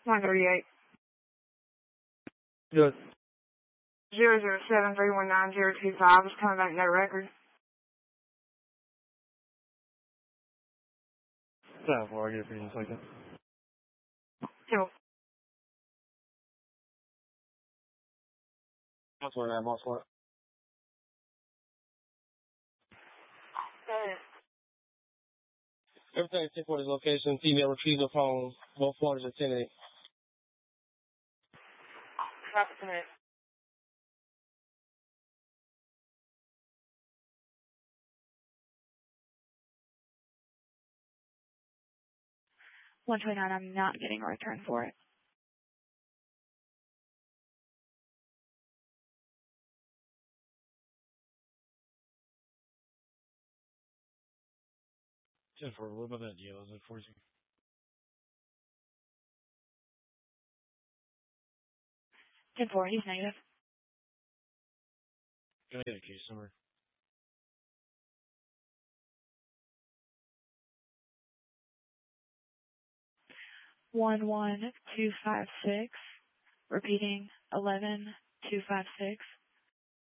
138. Yes. 007319025 is coming back, no record. 7-4, I'll get it for you in a second. Cool. That's where I'm off for. Everything 10-4 is location, female retrieval phone, both waters are 10-8. Copy, 10-8. $129, I'm not getting a return for it. Jennifer, what about that deal? Is it 40? $10-4, he's negative. Can I get a case number? 11256. Repeating 11256.